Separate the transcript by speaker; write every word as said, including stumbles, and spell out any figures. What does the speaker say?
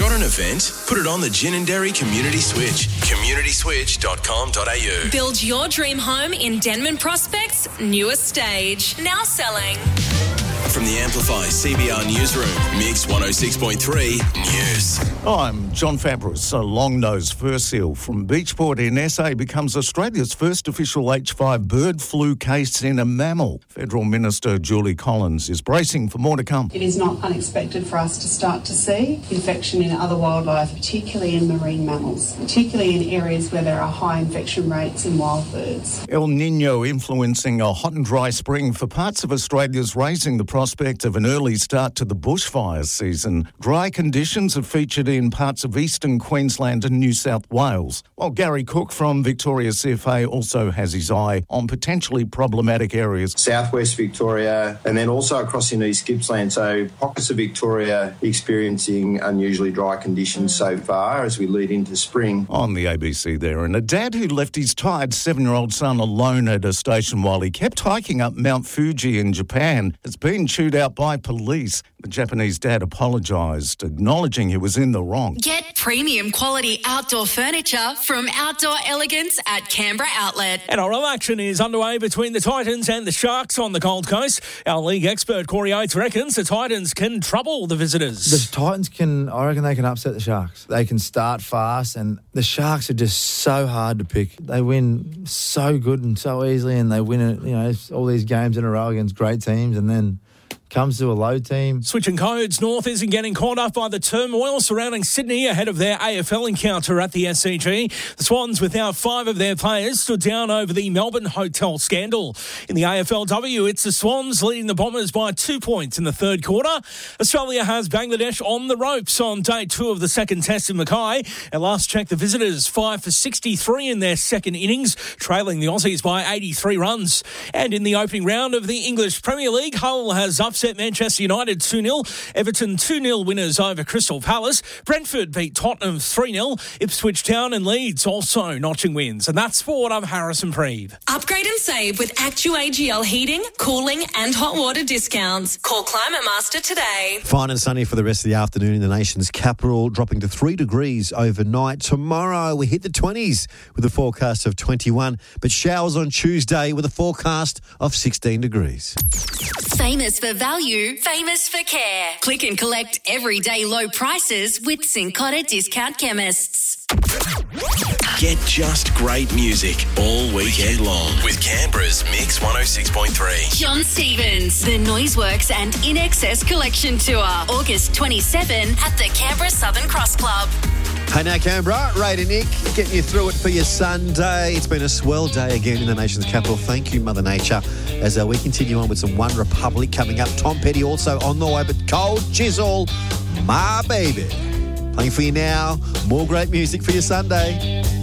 Speaker 1: Got an event? Put it on the Ginninderry Community Switch. community switch dot com dot a u.
Speaker 2: Build your dream home in Denman Prospect's newest stage. Now selling.
Speaker 1: From the Amplify C B R Newsroom, Mix one oh six point three News.
Speaker 3: I'm John Fabris. A long-nosed fur seal from Beachport in S A becomes Australia's first official H five bird flu case in a mammal. Federal Minister Julie Collins is bracing for more to come.
Speaker 4: It is not unexpected for us to start to see infection in other wildlife, particularly in marine mammals, particularly in areas where there are high infection rates in wild birds.
Speaker 3: El Niño influencing a hot and dry spring for parts of Australia's raising the prospect of an early start to the bushfire season. Dry conditions have featured in parts of eastern Queensland and New South Wales, while Gary Cook from Victoria C F A also has his eye on potentially problematic areas.
Speaker 5: Southwest Victoria and then also across in East Gippsland, so pockets of Victoria experiencing unusually dry conditions so far as we lead into spring.
Speaker 3: On the A B C there, and a dad who left his tired seven-year-old son alone at a station while he kept hiking up Mount Fuji in Japan has been chewed out by police. The Japanese dad apologised, acknowledging he was in the wrong.
Speaker 2: Get premium quality outdoor furniture from Outdoor Elegance at Canberra Outlet.
Speaker 6: N R L action is underway between the Titans and the Sharks on the Gold Coast. Our league expert Corey Oates reckons the Titans can trouble the visitors.
Speaker 7: The Titans can, I reckon they can upset the Sharks. They can start fast, and the Sharks are just so hard to pick. They win so good and so easily, and they win it, you know, all these games in a row against great teams, and then comes to a low team.
Speaker 6: Switching codes, North isn't getting caught up by the turmoil surrounding Sydney ahead of their A F L encounter at the S C G. The Swans, without five of their players, stood down over the Melbourne hotel scandal. In the A F L W, it's the Swans leading the Bombers by two points in the third quarter. Australia has Bangladesh on the ropes on day two of the second test in Mackay. At last check, the visitors five for sixty-three in their second innings, trailing the Aussies by eighty-three runs. And in the opening round of the English Premier League, Hull has upset Manchester United two nil. Everton two nil winners over Crystal Palace. Brentford beat Tottenham three nil. Ipswich Town and Leeds also notching wins. And that's sport. I'm Harrison Preeve.
Speaker 2: Upgrade and save with Actu A G L heating, cooling and hot water discounts. Call Climate Master today.
Speaker 8: Fine and sunny for the rest of the afternoon in the nation's capital, dropping to three degrees overnight. Tomorrow we hit the twenties with a forecast of twenty-one, but showers on Tuesday with a forecast of sixteen degrees.
Speaker 2: Famous for value, famous for care. Click and collect everyday low prices with Cincotta Discount Chemists.
Speaker 1: Get just great music all weekend long with Canberra's Mix one oh six point three.
Speaker 2: John Stevens, the Noiseworks and In Excess Collection Tour, August twenty-seventh at the Canberra Southern Cross Club.
Speaker 8: Hey now, Canberra, Ray to Nick, getting you through it for your Sunday. It's been a swell day again in the nation's capital. Thank you, Mother Nature. As uh, we continue on with some One Republic coming up. Tom Petty also on the way, but Cold Chisel, my baby. Playing for you now. More great music for your Sunday.